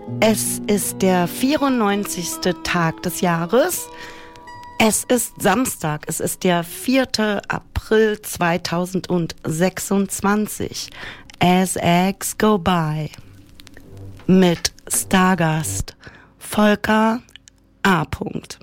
Es ist der 94. Tag des Jahres. Es ist Samstag. Es ist der 4. April 2026. As Eggs Go By. Mit Stargast Volker A.